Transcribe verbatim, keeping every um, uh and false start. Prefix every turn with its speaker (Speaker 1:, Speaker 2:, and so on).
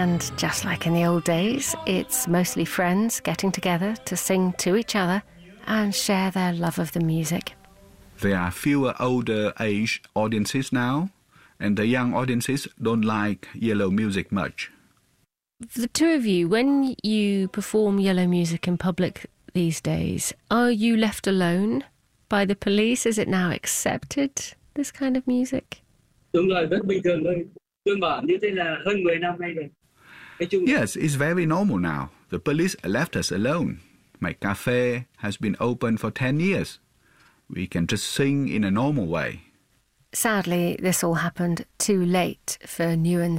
Speaker 1: And just like in the old days, it's mostly friends getting together to sing to each other and share their love of the music.
Speaker 2: There are fewer older age audiences now, and the young audiences don't like yellow music much.
Speaker 1: For the two of you, when you perform yellow music in public these days, are you left alone by the police? Is it now accepted, this kind of music?
Speaker 2: Yes, it's very normal now. The police left us alone. My cafe has been open for ten years. We can just sing in a normal way.
Speaker 1: Sadly, this all happened too late for Nguyen's